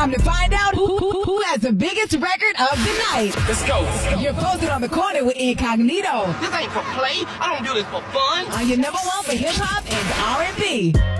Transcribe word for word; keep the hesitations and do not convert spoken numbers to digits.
Time to find out who, who, who has the biggest record of the night. Let's go. Let's go. You're posted on the corner with Incognito. This ain't for play. I don't do this for fun. On your number one for hip hop and R and B.